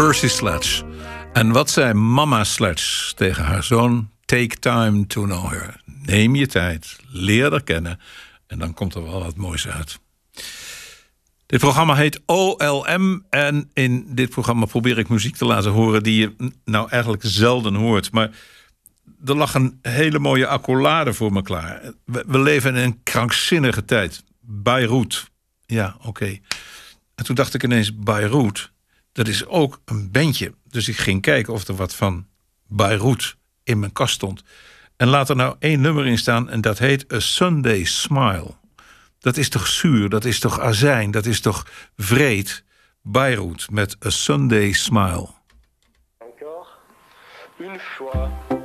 Percy Sledge. En wat zei mama Sledge tegen haar zoon? Take time to know her. Neem je tijd, leer haar kennen en dan komt er wel wat moois uit. Dit programma heet OLM en in dit programma probeer ik muziek te laten horen die je nou eigenlijk zelden hoort. Maar er lag een hele mooie accolade voor me klaar. We leven in een krankzinnige tijd. Beirut. Ja, oké. En toen dacht ik ineens, Beirut, dat is ook een bandje. Dus ik ging kijken of er wat van Beirut in mijn kast stond. En laat er nou 1 nummer in staan en dat heet A Sunday Smile. Dat is toch zuur, dat is toch azijn, dat is toch wreed. Beirut met A Sunday Smile. Encore une fois.